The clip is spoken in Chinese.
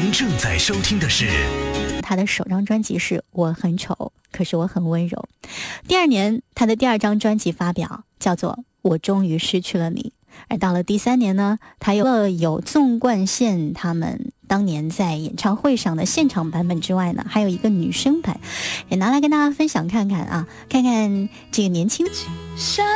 您正在收听的是他的首张专辑是《我很丑，可是我很温柔》。第二年，他的第二张专辑发表，叫做《我终于失去了你》。而到了第三年呢，他有纵贯线他们当年在演唱会上的现场版本之外呢，还有一个女生版，也拿来跟大家分享看看啊，看看这个年轻